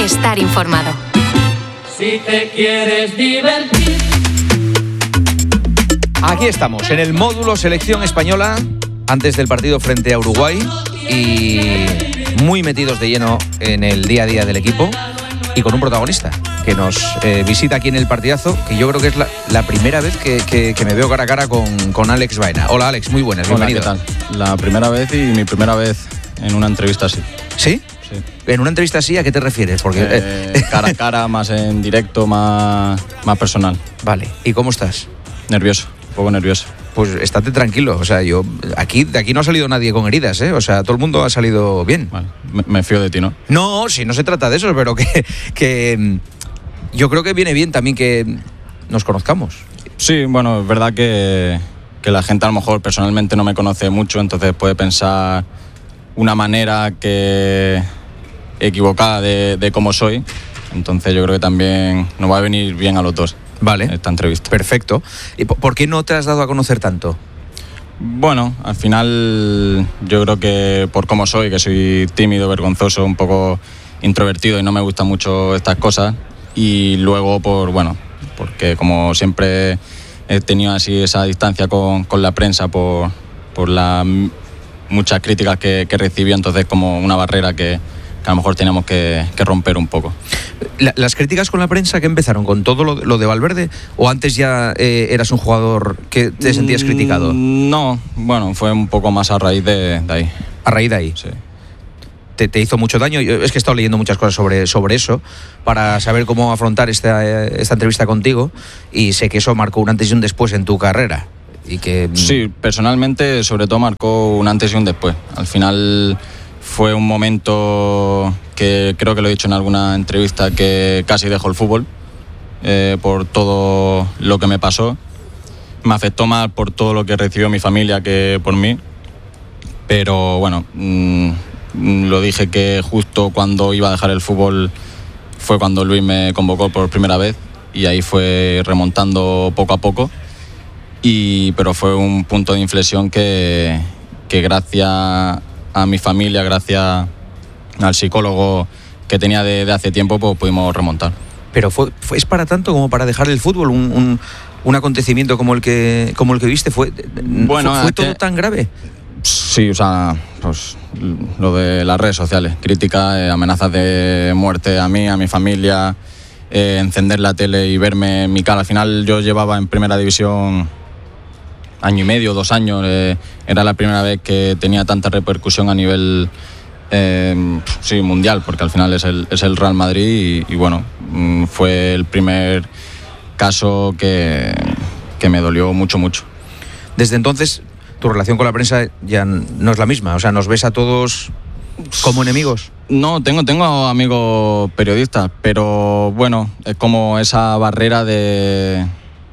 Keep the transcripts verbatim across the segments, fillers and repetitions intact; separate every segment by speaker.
Speaker 1: estar informado.
Speaker 2: Si te quieres divertir.
Speaker 3: Aquí estamos, en el módulo selección española, antes del partido frente a Uruguay, y muy metidos de lleno en el día a día del equipo, y con un protagonista que nos eh, visita aquí en el partidazo, que yo creo que es la, la primera vez que, que, que me veo cara a cara con, con Alex Baena. Hola Alex, muy buenas, bienvenido.
Speaker 4: Hola, ¿qué tal? La primera vez y mi primera vez en una entrevista así.
Speaker 3: ¿Sí?
Speaker 4: Sí.
Speaker 3: ¿En una entrevista así a qué te refieres? Porque
Speaker 4: eh, cara a cara, más en directo, más, más personal.
Speaker 3: Vale, ¿y cómo estás?
Speaker 4: Nervioso, un poco nervioso.
Speaker 3: Pues estate tranquilo, o sea, yo aquí de aquí no ha salido nadie con heridas, ¿eh? O sea, todo el mundo ha salido bien.
Speaker 4: Vale, me, me fío de ti, ¿no?
Speaker 3: No, si no se trata de eso, pero que, que yo creo que viene bien también que nos conozcamos.
Speaker 4: Sí, bueno, es verdad que, que la gente a lo mejor personalmente no me conoce mucho, entonces puede pensar una manera que equivocada de, de cómo soy, entonces yo creo que también nos va a venir bien a los dos.
Speaker 3: Vale,
Speaker 4: esta entrevista.
Speaker 3: Perfecto. ¿Y por qué no te has dado a conocer tanto?
Speaker 4: Bueno, al final yo creo que por cómo soy, que soy tímido, vergonzoso, un poco introvertido y no me gustan mucho estas cosas. Y luego por, bueno, porque como siempre he tenido así esa distancia con, con la prensa por, por las muchas críticas que, que recibí, entonces como una barrera que, que a lo mejor teníamos que, que romper un poco.
Speaker 3: La, ¿Las críticas con la prensa que empezaron con todo lo, lo de Valverde o antes ya eh, eras un jugador que te sentías criticado?
Speaker 4: No, bueno, fue un poco más a raíz de, de ahí.
Speaker 3: ¿A raíz de ahí?
Speaker 4: Sí.
Speaker 3: ¿Te, te hizo mucho daño? Yo, es que he estado leyendo muchas cosas sobre, sobre eso para saber cómo afrontar esta, esta entrevista contigo y sé que eso marcó un antes y un después en tu carrera. Y que...
Speaker 4: Sí, personalmente sobre todo marcó un antes y un después. Al final fue un momento que creo que lo he dicho en alguna entrevista, que casi dejo el fútbol eh, por todo lo que me pasó. Me afectó más por todo lo que recibió mi familia que por mí. Pero bueno, mmm, lo dije que justo cuando iba a dejar el fútbol fue cuando Luis me convocó por primera vez y ahí fue remontando poco a poco. Y, pero fue un punto de inflexión que, que gracias a mi familia, gracias al psicólogo que tenía de, de hace tiempo, pues pudimos remontar.
Speaker 3: Pero fue, fue es para tanto como para dejar el fútbol, un, un, un acontecimiento como el que como el que viste, fue
Speaker 4: bueno,
Speaker 3: fue, fue todo
Speaker 4: que,
Speaker 3: tan grave.
Speaker 4: Sí, o sea, pues lo de las redes sociales, críticas, eh, amenazas de muerte a mí, a mi familia, eh, encender la tele y verme mi cara. Al final yo llevaba en primera división año y medio, dos años, eh, era la primera vez que tenía tanta repercusión a nivel eh, sí, mundial, porque al final es el, es el Real Madrid y, y bueno, fue el primer caso que, que me dolió mucho, mucho.
Speaker 3: Desde entonces, tu relación con la prensa ya no es la misma, o sea, ¿nos ves a todos como enemigos?
Speaker 4: No, tengo, tengo amigos periodistas, pero bueno, es como esa barrera de...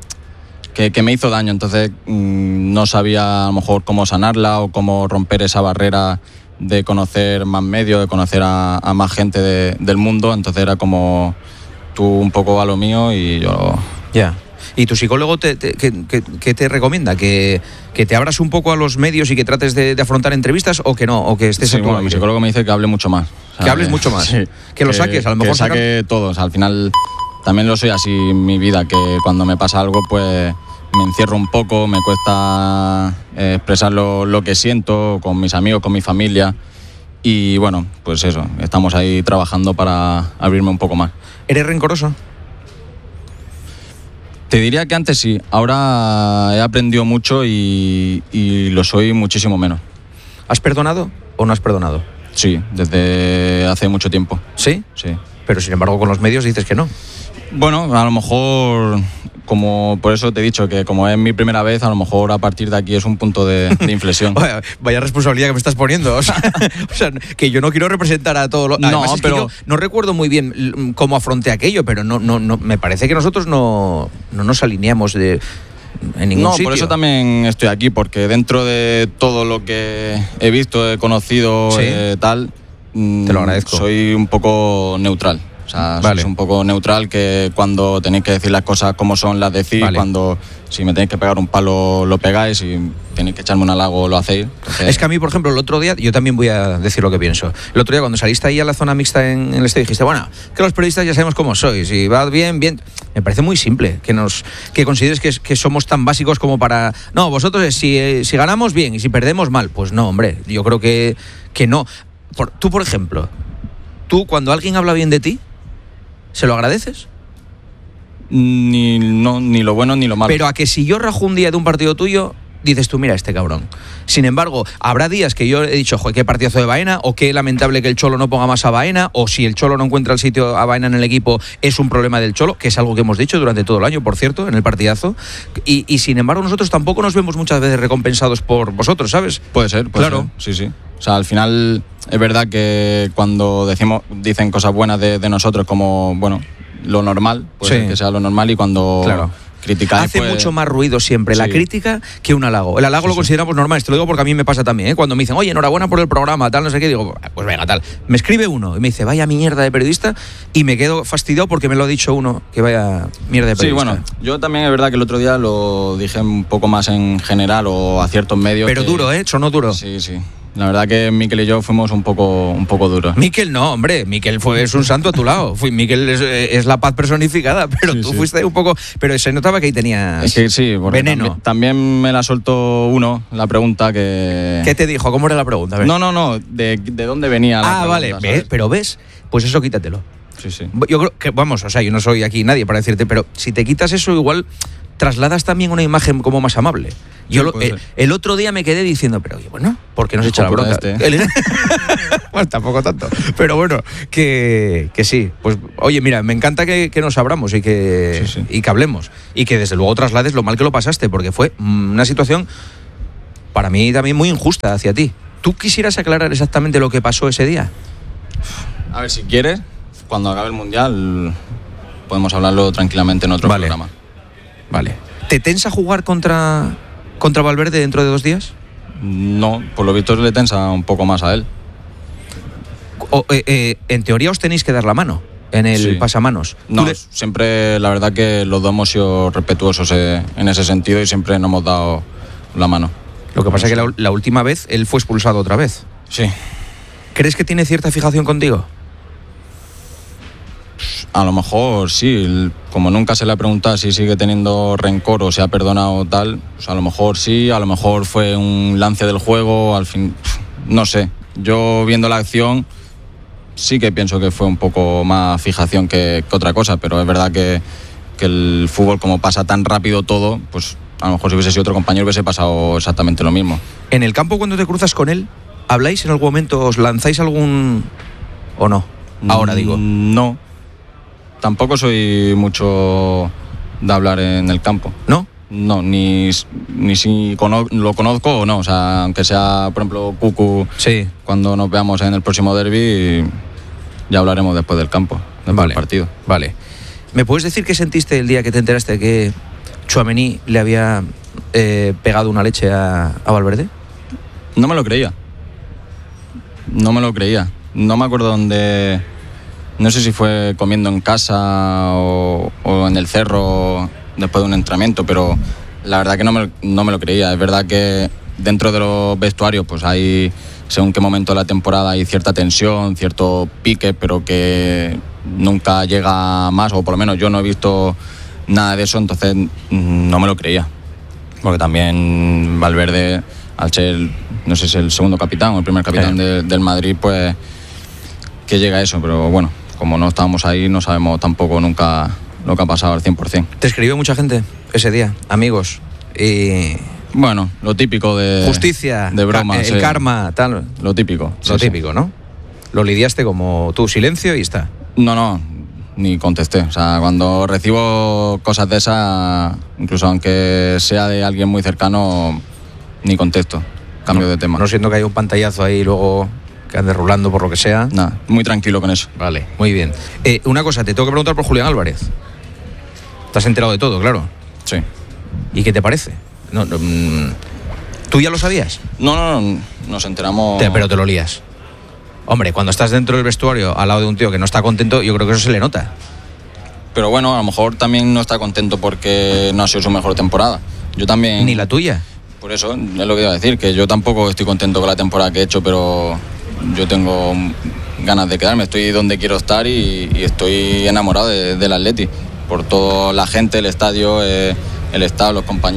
Speaker 4: Que, que me hizo daño, entonces mmm, no sabía a lo mejor cómo sanarla o cómo romper esa barrera de conocer más medios, de conocer a, a más gente de, del mundo, entonces era como tú un poco a lo mío y yo...
Speaker 3: Ya. Yeah. ¿Y tu psicólogo te, te, que, que, que te recomienda? ¿Que, ¿Que te abras un poco a los medios y que trates de, de afrontar entrevistas o que no? ¿O que estés
Speaker 4: sí,
Speaker 3: a tu
Speaker 4: bueno, mi psicólogo me dice que hable mucho más. O sea,
Speaker 3: que hables mucho más.
Speaker 4: Sí,
Speaker 3: que lo saques, a lo mejor
Speaker 4: que saque
Speaker 3: saca...
Speaker 4: todo. O sea, al final también lo soy así en mi vida, que cuando me pasa algo pues me encierro un poco, me cuesta eh, expresar lo, lo que siento con mis amigos, con mi familia. Y bueno, pues eso, estamos ahí trabajando para abrirme un poco más.
Speaker 3: ¿Eres rencoroso?
Speaker 4: Te diría que antes sí, ahora he aprendido mucho y, y lo soy muchísimo menos.
Speaker 3: ¿Has perdonado o no has perdonado?
Speaker 4: Sí, desde hace mucho tiempo.
Speaker 3: ¿Sí?
Speaker 4: Sí.
Speaker 3: Pero sin embargo con los medios dices que no.
Speaker 4: Bueno, a lo mejor, como por eso te he dicho que como es mi primera vez, a lo mejor a partir de aquí es un punto de, de inflexión.
Speaker 3: vaya, vaya responsabilidad que me estás poniendo. O sea, o sea, que yo no quiero representar a todos los...
Speaker 4: No,
Speaker 3: es
Speaker 4: pero...
Speaker 3: que yo no recuerdo muy bien cómo afronté aquello, pero no, no, no, me parece que nosotros no, no nos alineamos de... en ningún
Speaker 4: no,
Speaker 3: sitio.
Speaker 4: Por eso también estoy aquí, porque dentro de todo lo que he visto, he conocido,
Speaker 3: ¿sí?
Speaker 4: eh, tal,
Speaker 3: te lo agradezco.
Speaker 4: Soy un poco neutral. O O sea,
Speaker 3: Vale.
Speaker 4: sois un poco neutral, que cuando tenéis que decir las cosas como son, las decís.
Speaker 3: Vale.
Speaker 4: Cuando si me tenéis que pegar un palo, lo pegáis. Y tenéis que echarme un halago, lo hacéis. Entonces,
Speaker 3: Es que a mí, por ejemplo, el otro día, yo también voy a decir lo que pienso. El otro día, cuando saliste ahí a la zona mixta en, en el estadio, dijiste, bueno, que los periodistas ya sabemos cómo sois, y va bien, bien. Me parece muy simple que nos que consideres que, que somos tan básicos como para... No, vosotros, eh, si, eh, si ganamos, bien, y si perdemos, mal. Pues no, hombre, yo creo que, que no. Por, tú, por ejemplo, tú cuando alguien habla bien de ti, ¿se lo agradeces?
Speaker 4: ni, no, ni lo bueno ni lo malo.
Speaker 3: Pero a que si yo rajo un día de un partido tuyo, dices tú, mira este cabrón. Sin embargo, habrá días que yo he dicho, joder, qué partidazo de Baena, o qué lamentable que el Cholo no ponga más a Baena, o si el Cholo no encuentra el sitio a Baena en el equipo, es un problema del Cholo, que es algo que hemos dicho durante todo el año, por cierto, en el partidazo. Y, y sin embargo, nosotros tampoco nos vemos muchas veces recompensados por vosotros, ¿sabes?
Speaker 4: Puede ser, puede
Speaker 3: Claro.
Speaker 4: ser. Sí, sí. O sea, al final es verdad que cuando decimos, dicen cosas buenas de, de nosotros como, bueno, lo normal, puede
Speaker 3: Sí.
Speaker 4: ser que sea lo normal, y cuando
Speaker 3: Claro.
Speaker 4: criticáis,
Speaker 3: Hace
Speaker 4: pues,
Speaker 3: mucho más ruido siempre la
Speaker 4: Sí.
Speaker 3: crítica que un halago. El halago
Speaker 4: Sí,
Speaker 3: lo
Speaker 4: sí.
Speaker 3: consideramos normal, te lo digo porque a mí me pasa también, ¿eh? Cuando me dicen, oye, enhorabuena por el programa, tal, no sé qué, digo, pues venga, tal. Me escribe uno y me dice, vaya mierda de periodista, y me quedo fastidiado porque me lo ha dicho uno, que vaya mierda de
Speaker 4: Sí,
Speaker 3: periodista.
Speaker 4: bueno, yo también es verdad que el otro día lo dije un poco más en general o a ciertos medios.
Speaker 3: Pero
Speaker 4: que-
Speaker 3: duro, ¿eh? Sonó duro.
Speaker 4: Sí, sí. La verdad que Mikel y yo fuimos un poco, un poco duros.
Speaker 3: Mikel no, hombre, Mikel fue, es un santo a tu lado. Fui, Mikel es, es la paz personificada, pero
Speaker 4: Sí,
Speaker 3: tú
Speaker 4: sí.
Speaker 3: fuiste un poco... Pero se notaba que ahí tenías
Speaker 4: Es que sí, porque
Speaker 3: veneno.
Speaker 4: También, también me la soltó uno, la pregunta que...
Speaker 3: ¿Qué te dijo? ¿Cómo era la pregunta? A ver.
Speaker 4: No, no, no, de, de dónde venía la
Speaker 3: ah,
Speaker 4: pregunta,
Speaker 3: vale,
Speaker 4: ¿sabes?
Speaker 3: ¿ves? Pero ves, pues eso quítatelo.
Speaker 4: Sí, sí.
Speaker 3: Yo creo que, vamos, o sea, yo no soy aquí nadie para decirte, pero si te quitas eso, igual trasladas también una imagen como más amable. Yo
Speaker 4: Sí,
Speaker 3: lo-
Speaker 4: puede
Speaker 3: eh,
Speaker 4: ser.
Speaker 3: el otro día me quedé diciendo, pero oye, bueno, ¿por qué nos
Speaker 4: El
Speaker 3: echa la
Speaker 4: puta
Speaker 3: bronca?
Speaker 4: este,
Speaker 3: El- bueno, tampoco tanto. Pero bueno, que, que sí. Pues oye, mira, me encanta que, que nos abramos y que,
Speaker 4: Sí, sí.
Speaker 3: y que hablemos. Y que desde luego traslades lo mal que lo pasaste, porque fue mm, una situación para mí también muy injusta hacia ti. ¿Tú quisieras aclarar exactamente lo que pasó ese día?
Speaker 4: A ver, si quieres, cuando acabe el Mundial podemos hablarlo tranquilamente en otro
Speaker 3: Vale.
Speaker 4: programa.
Speaker 3: Vale. ¿Te tensa jugar contra, contra Valverde dentro de dos días?
Speaker 4: No, por lo visto le tensa un poco más a él.
Speaker 3: O, eh, eh, en teoría os tenéis que dar la mano en el
Speaker 4: Sí.
Speaker 3: pasamanos.
Speaker 4: No,
Speaker 3: Tú le-
Speaker 4: siempre la verdad que los dos hemos sido respetuosos eh, en ese sentido y siempre nos hemos dado la mano.
Speaker 3: Lo que pasa es que la, la última vez él fue expulsado otra vez.
Speaker 4: Sí.
Speaker 3: ¿Crees que tiene cierta fijación contigo?
Speaker 4: A lo mejor sí, el- como nunca se le ha preguntado si sigue teniendo rencor o se ha perdonado o tal, pues a lo mejor sí, a lo mejor fue un lance del juego, al fin, no sé. Yo viendo la acción sí que pienso que fue un poco más fijación que, que otra cosa, pero es verdad que, que el fútbol, como pasa tan rápido todo, pues a lo mejor si hubiese sido otro compañero hubiese pasado exactamente lo mismo.
Speaker 3: En el campo, cuando te cruzas con él, ¿habláis en algún momento? ¿Os lanzáis algún... o no? Ahora digo.
Speaker 4: Mm, No, tampoco soy mucho de hablar en el campo.
Speaker 3: ¿No?
Speaker 4: No, ni, ni si cono- lo conozco o no. O sea, aunque sea, por ejemplo, Cucu,
Speaker 3: Sí.
Speaker 4: cuando nos veamos en el próximo derbi, ya hablaremos después del campo, después
Speaker 3: Vale.
Speaker 4: del partido.
Speaker 3: Vale. ¿Me puedes decir qué sentiste el día que te enteraste de que Tchouaméni le había eh, pegado una leche a, a Valverde?
Speaker 4: No me lo creía. No me lo creía. No me acuerdo dónde... No sé si fue comiendo en casa o, o en el cerro después de un entrenamiento, pero la verdad que no me, no me lo creía. Es verdad que dentro de los vestuarios pues hay, según qué momento de la temporada, hay cierta tensión, cierto pique, pero que nunca llega más, o por lo menos yo no he visto nada de eso, entonces mm, no me lo creía. Porque también Valverde, al ser, no sé si es el segundo capitán o el primer capitán
Speaker 3: Sí.
Speaker 4: de- del Madrid, pues que llega a eso, pero bueno, como no estábamos ahí, no sabemos tampoco nunca lo que ha pasado al cien por ciento.
Speaker 3: ¿Te escribió mucha gente ese día? Amigos. Y...
Speaker 4: Bueno, lo típico de...
Speaker 3: Justicia.
Speaker 4: De broma,
Speaker 3: ca- El
Speaker 4: sí.
Speaker 3: karma, tal.
Speaker 4: Lo típico.
Speaker 3: Lo
Speaker 4: sí, sí.
Speaker 3: típico, ¿no? Lo lidiaste como tú, silencio y está.
Speaker 4: No, no, ni contesté. O sea, cuando recibo cosas de esas, incluso aunque sea de alguien muy cercano, ni contesto. Cambio
Speaker 3: No,
Speaker 4: de tema.
Speaker 3: No siento que haya un pantallazo ahí luego que ande rulando por lo que sea.
Speaker 4: Nada, muy tranquilo con eso.
Speaker 3: Vale, muy bien. Eh, una cosa, te tengo que preguntar por Julián Álvarez. Te has enterado de todo, claro.
Speaker 4: Sí.
Speaker 3: ¿Y qué te parece? No, no, mm, ¿Tú ya lo sabías?
Speaker 4: No, no, no, nos enteramos...
Speaker 3: Te- pero te lo lías. Hombre, cuando estás dentro del vestuario al lado de un tío que no está contento, yo creo que eso se le nota.
Speaker 4: Pero bueno, a lo mejor también no está contento porque no ha sido su mejor temporada. Yo también...
Speaker 3: Ni la tuya.
Speaker 4: Por eso es lo que iba a decir, que yo tampoco estoy contento con la temporada que he hecho, pero yo tengo ganas de quedarme. Estoy donde quiero estar y, y estoy enamorado de, del Atleti. Por toda la gente, el estadio, eh, el estado, los compañeros.